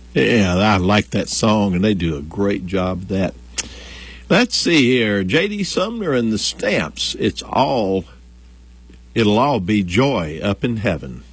Yeah, I like that song, and they do a great job of that. Let's see here. J.D. Sumner and the Stamps. It'll all be joy up in heaven.